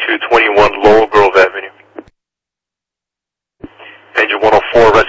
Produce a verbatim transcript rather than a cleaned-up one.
two twenty-one Laurel Grove Avenue. Engine one oh four,